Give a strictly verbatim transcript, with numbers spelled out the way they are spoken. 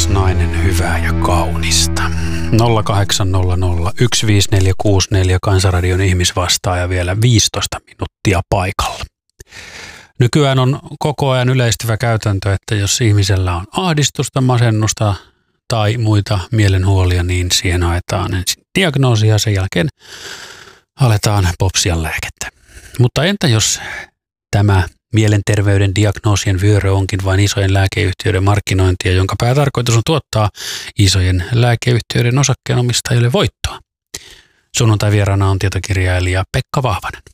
rakas nainen, hyvää ja kaunista. nolla kahdeksan nolla nolla yksi viisi neljä kuusi neljä Kansanradion ihmisvastaaja vielä viisitoista minuuttia paikalla. Nykyään on koko ajan yleistyvä käytäntö, että jos ihmisellä on ahdistusta, masennusta tai muita mielenhuolia, niin siihen haetaan ensin diagnoosia ja sen jälkeen aletaan popsia lääkettä. Mutta entä jos tämä mielenterveyden diagnoosien vyöry onkin vain isojen lääkeyhtiöiden markkinointia, jonka päätarkoitus on tuottaa isojen lääkeyhtiöiden osakkeenomistajille voittoa? Sunnuntai vieraana on tietokirjailija Pekka Vahvanen.